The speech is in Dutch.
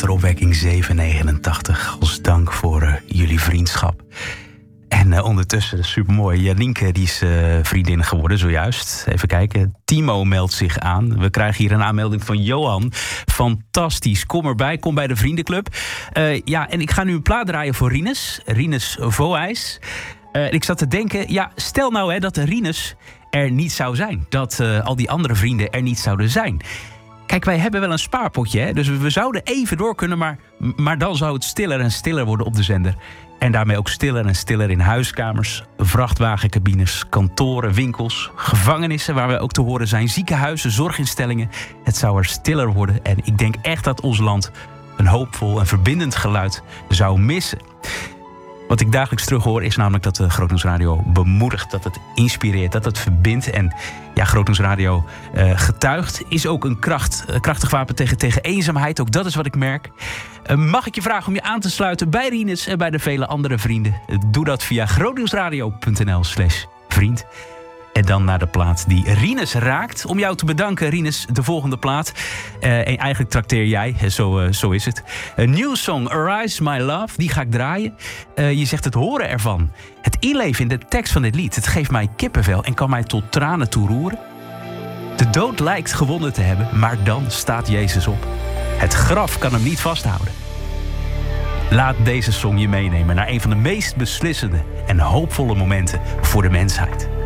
Wonderopwekking 789 als dank voor jullie vriendschap. En ondertussen, dat is supermooi. Janienke die is vriendin geworden zojuist. Even kijken. Timo meldt zich aan. We krijgen hier een aanmelding van Johan. Fantastisch. Kom erbij. Kom bij de vriendenclub. En ik ga nu een plaat draaien voor Rinus. Rinus Voijs. Ik zat te denken, stel nou dat Rinus er niet zou zijn. Dat al die andere vrienden er niet zouden zijn. Kijk, wij hebben wel een spaarpotje, hè? Dus we zouden even door kunnen, maar dan zou het stiller en stiller worden op de zender. En daarmee ook stiller en stiller in huiskamers, vrachtwagencabines, kantoren, winkels, gevangenissen waar we ook te horen zijn, ziekenhuizen, zorginstellingen. Het zou er stiller worden en ik denk echt dat ons land een hoopvol en verbindend geluid zou missen. Wat ik dagelijks terug hoor is namelijk dat de Groot Nieuws Radio bemoedigt, dat het inspireert, dat het verbindt. En Groot Nieuws Radio getuigt is ook een krachtig wapen tegen eenzaamheid. Ook dat is wat ik merk. Mag ik je vragen om je aan te sluiten bij Rinus en bij de vele andere vrienden? Doe dat via grootnieuwsradio.nl/vriend. En dan naar de plaat die Rinus raakt. Om jou te bedanken, Rinus, de volgende plaat. En eigenlijk trakteer jij, zo is het. Een nieuwe song, Arise My Love, die ga ik draaien. Je zegt het horen ervan. Het inleven in de tekst van dit lied, het geeft mij kippenvel en kan mij tot tranen toe roeren. De dood lijkt gewonnen te hebben, maar dan staat Jezus op. Het graf kan hem niet vasthouden. Laat deze song je meenemen naar een van de meest beslissende en hoopvolle momenten voor de mensheid.